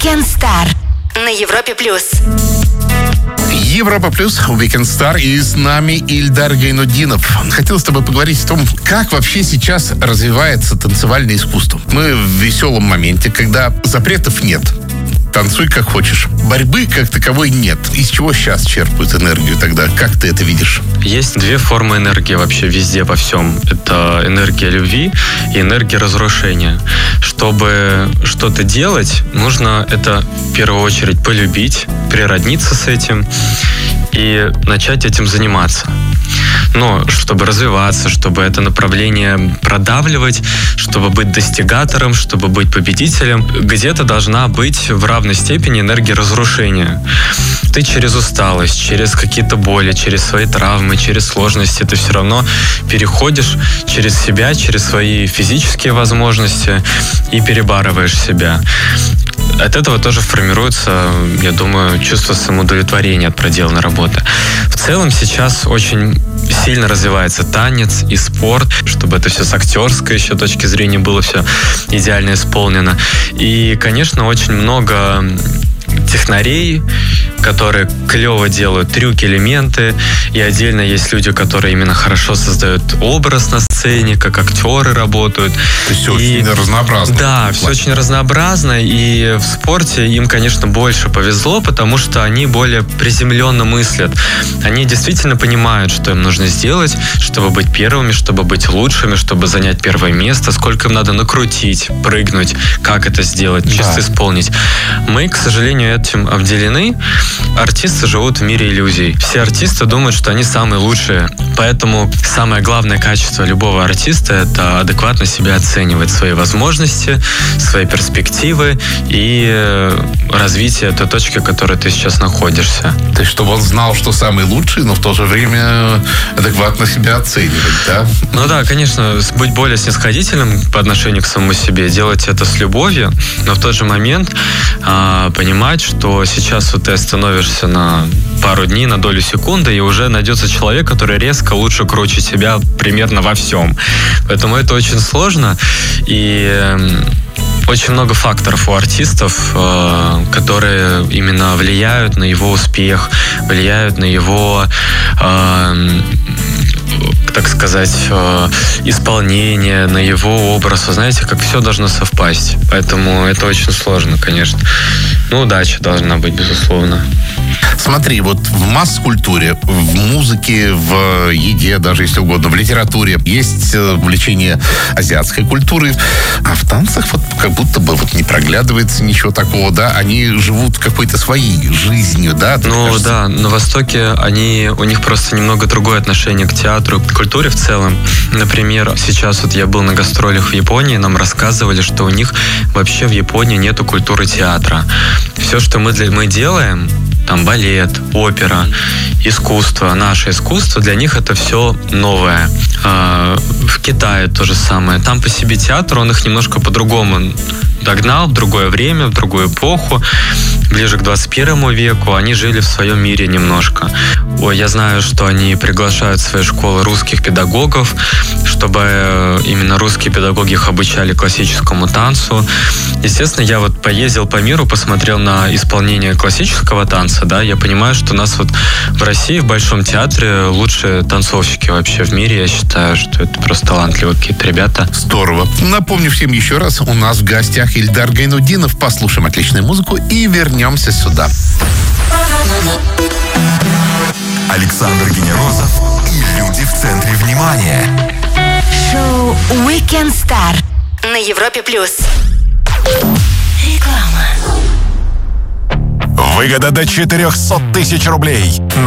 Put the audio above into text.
Weekend Star на Европе плюс. Европа плюс, Weekend Star, и с нами Ильдар Гайнутдинов. Хотел с тобой поговорить о том, как вообще сейчас развивается танцевальное искусство. Мы в веселом моменте, когда запретов нет. Танцуй как хочешь. Борьбы как таковой нет. Из чего сейчас черпают энергию тогда? Как ты это видишь? Есть две формы энергии вообще везде, во всем. Это энергия любви и энергия разрушения. Чтобы что-то делать, нужно это в первую очередь полюбить, природниться с этим и начать этим заниматься. Но чтобы развиваться, чтобы это направление продавливать, чтобы быть достигатором, чтобы быть победителем, где-то должна быть в равной степени энергия разрушения. Ты через усталость, через какие-то боли, через свои травмы, через сложности, ты все равно переходишь через себя, через свои физические возможности и перебарываешь себя. От этого тоже формируется, я думаю, чувство самоудовлетворения от проделанной работы. В целом сейчас очень сильно развивается танец и спорт, чтобы это все с актерской еще точки зрения было все идеально исполнено. И, конечно, очень много технарей, которые клево делают трюки, элементы. И отдельно есть люди, которые именно хорошо создают образ на сцене, как актеры работают. То есть все очень разнообразно. Да, все очень разнообразно. И в спорте им, конечно, больше повезло, потому что они более приземленно мыслят. Они действительно понимают, что им нужно сделать, чтобы быть первыми, чтобы быть лучшими, чтобы занять первое место, сколько им надо накрутить, прыгнуть, как это сделать, чисто исполнить. Мы, к сожалению, этим обделены. Артисты живут в мире иллюзий. Все артисты думают, что они самые лучшие. Поэтому самое главное качество любого артиста — это адекватно себя оценивать, свои возможности, свои перспективы и развитие той точки, в которой ты сейчас находишься. То есть, чтобы он знал, что самый лучший, но в то же время адекватно себя оценивать, да? Ну да, конечно, быть более снисходительным по отношению к самому себе, делать это с любовью, но в тот же момент понимать, что сейчас вот ты становишься на пару дней, на долю секунды, и уже найдется человек, который резко лучше, круче тебя примерно во всем. Поэтому это очень сложно, и очень много факторов у артистов, которые именно влияют на его успех, влияют на его, так сказать, исполнение, на его образ. Вы знаете, как все должно совпасть. Поэтому это очень сложно, конечно. Ну, удача должна быть, безусловно. Смотри, вот в масс-культуре, в музыке, в еде, даже если угодно, в литературе есть влечение азиатской культуры, а в танцах вот как будто бы вот не проглядывается ничего такого, да? Они живут какой-то своей жизнью, да? Ну да, на Востоке у них просто немного другое отношение к театру, к культуре в целом. Например, сейчас вот я был на гастролях в Японии, нам рассказывали, что у них вообще в Японии нету культуры театра. Все, что мы делаем, там балет, опера, искусство, наше искусство, для них это все новое. В Китае то же самое. Там по себе театр, он их немножко по-другому догнал, в другое время, в другую эпоху, ближе к 21 веку. Они жили в своем мире немножко. Я знаю, что они приглашают в свои школы русских педагогов, чтобы именно русские педагоги их обучали классическому танцу. Естественно, я вот поездил по миру, посмотрел на исполнение классического танца, да, я понимаю, что у нас вот в России, в Большом театре лучшие танцовщики вообще в мире. Я считаю, что это просто талантливые какие-то ребята. Здорово. Напомню всем еще раз, у нас в гостях Ильдар Гайнутдинов. Послушаем отличную музыку и вернемся сюда. Александр Генерозов и люди в центре внимания. Шоу Weekend Star на Европе плюс. Реклама. Выгода до 400 000 рублей.